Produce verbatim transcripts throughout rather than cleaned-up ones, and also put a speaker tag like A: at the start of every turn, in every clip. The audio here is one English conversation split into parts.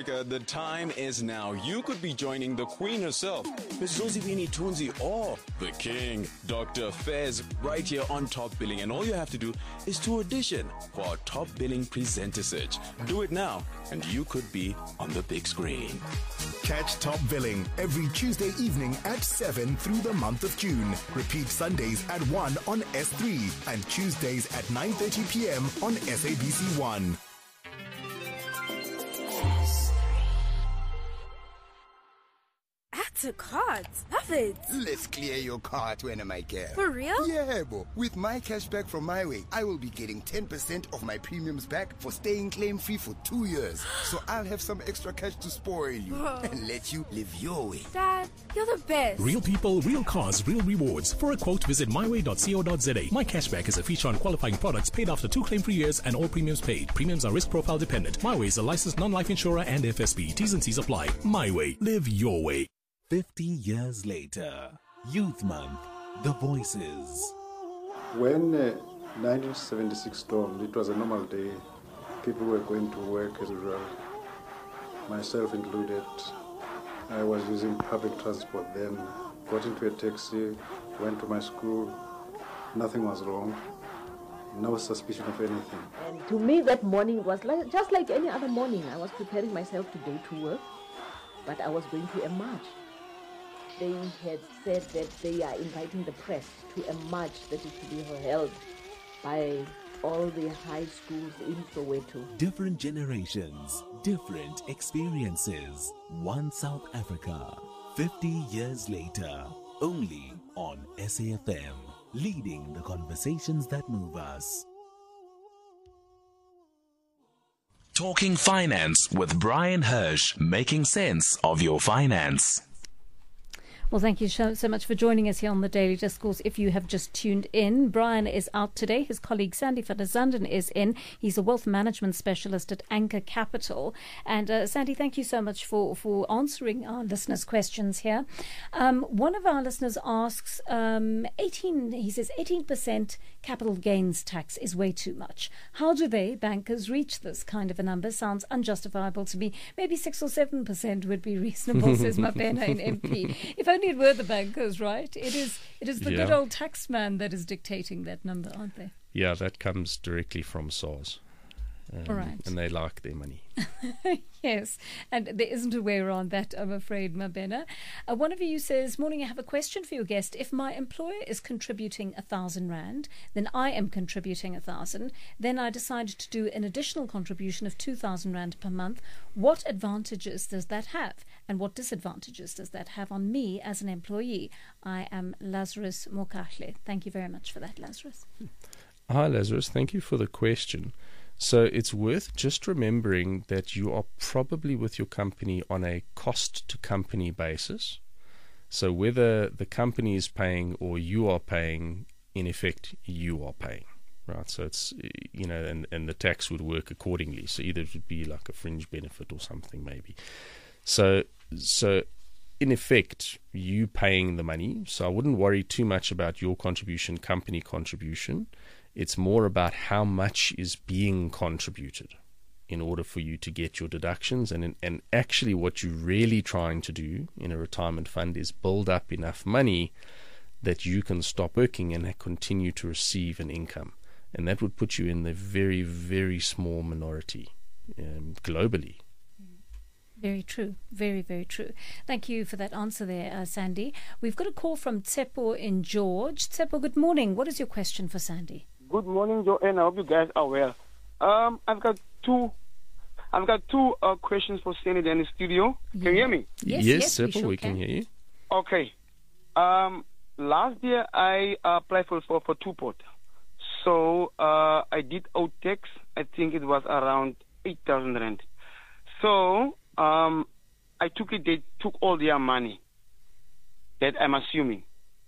A: Africa, the time is now. You could be joining the Queen herself, Miss Zozibini Tunzi, or the King, Doctor Fez, right here on Top Billing. And all you have to do is to audition for our Top Billing Presenter Search. Do it now, and you could be on the big screen.
B: Catch Top Billing every Tuesday evening at seven through the month of June. Repeat Sundays at one on S three and Tuesdays at nine thirty p.m. on S A B C one.
C: To cards. Love it.
D: Let's clear your card when am I care?
C: For real?
D: Yeah, bo. With my cashback from MyWay, I will be getting ten percent of my premiums back for staying claim-free for two years. So I'll have some extra cash to spoil you Whoa. and let you live your way.
C: Dad, you're the best.
E: Real people, real cars, real rewards. For a quote, visit my way dot co dot z a. My Cashback is a feature on qualifying products paid after two claim-free years and all premiums paid. Premiums are risk profile dependent. MyWay is a licensed non-life insurer and F S B. T's and C's apply. MyWay. Live your way.
F: Fifty years later, Youth Month, the voices.
G: When uh, nineteen seventy-six stormed, it was a normal day. People were going to work as usual, myself included. I was using public transport then, got into a taxi, went to my school. Nothing was wrong. No suspicion of anything.
H: And to me that morning was like, just like any other morning. I was preparing myself to go to work, but I was going to a march. They had said that they are inviting the press to a march that is to be held by all the high schools in Soweto.
F: Different generations, different experiences. One South Africa, fifty years later, only on S A F M, leading the conversations that move us. Talking Finance with Brian Hirsch, making sense of your finance.
I: Well, thank you so, so much for joining us here on the Daily Discourse. If you have just tuned in, Brian is out today. His colleague Sandy Fadazandan is in. He's a wealth management specialist at Anchor Capital. And uh, Sandy, thank you so much for, for answering our listeners' questions here. Um, one of our listeners asks, um, eighteen. He says eighteen percent capital gains tax is way too much. How do they, bankers, reach this kind of a number? Sounds unjustifiable to me. Maybe six or seven percent would be reasonable, says Mabena in M P. If only it were the bankers, right? It is It is the
J: yeah.
I: good old taxman that is dictating that number, aren't they?
J: Yeah, that comes directly from SARS. Um,
I: All right.
J: And they like their money.
I: Yes, and there isn't a way around that, I'm afraid, Mabena. Uh, one of you says, morning, I have a question for your guest. If my employer is contributing a thousand rand, then I am contributing a thousand. Then I decide to do an additional contribution of two thousand rand per month. What advantages does that have? And what disadvantages does that have on me as an employee? I am Lazarus Mokahle. Thank you very much for that, Lazarus.
J: Hi, Lazarus. Thank you for the question. So it's worth just remembering that you are probably with your company on a cost-to-company basis. So whether the company is paying or you are paying, in effect, you are paying. Right, so it's, you know, and, and the tax would work accordingly. So either it would be like a fringe benefit or something maybe. So, so in effect, you paying the money. So I wouldn't worry too much about your contribution, company contribution. It's more about how much is being contributed in order for you to get your deductions. And, and actually what you're really trying to do in a retirement fund is build up enough money that you can stop working and continue to receive an income. And that would put you in the very, very small minority um, globally.
I: Very true. Very, very true. Thank you for that answer there, uh, Sandy. We've got a call from Tsepo in George. Tsepo, good morning. What is your question for Sandy?
K: Good morning, Joanne. I hope you guys are well. Um, I've got two I've got two uh, questions for Sandy in the studio.
I: Yeah.
K: Can you hear me?
I: Yes,
J: yes,
I: yes
J: Tsepo,
I: we, sure
J: we can.
I: can
J: hear you.
K: Okay. Um, last year I applied for for, for two-pot. So uh, I did owe tax. I think it was around eight thousand rand. So um, I took it. They took all their money. That I'm assuming.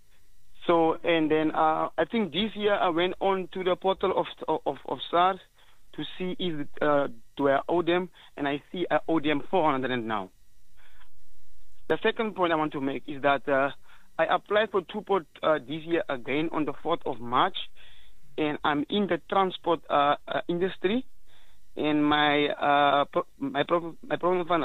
K: So and then uh, I think this year I went on to the portal of of of SARS to see if uh, do I owe them, and I see I owe them four hundred rand now. The second point I want to make is that uh, I applied for two-pot uh, this year again on the fourth of March, and I'm in the transport uh, uh, industry, and my uh, pro- my pro- my problem fund